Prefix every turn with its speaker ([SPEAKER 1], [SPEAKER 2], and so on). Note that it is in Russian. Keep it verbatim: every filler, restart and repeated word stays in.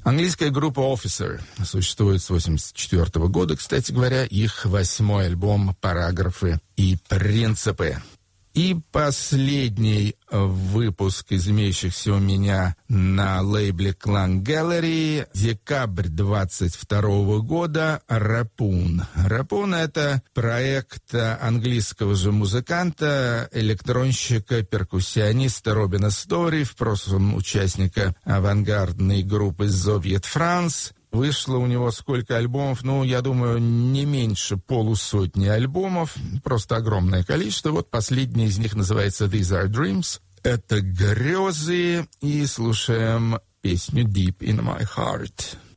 [SPEAKER 1] Английская группа Officer существует с восемьдесят четвёртого года, кстати говоря, их восьмой альбом «Параграфы и принципы». И последний выпуск из имеющихся у меня на лейбле Clan Gallery, декабрь двадцать второго года, Rapun. Rapun — это проект английского же музыканта, электронщика, перкуссиониста Робина Стори, в прошлом участника авангардной группы Soviet France. Вышло у него сколько альбомов? Ну, я думаю, не меньше полусотни альбомов. Просто огромное количество. Вот последний из них называется «These are Dreams». Это грезы. И слушаем песню «Deep in my heart».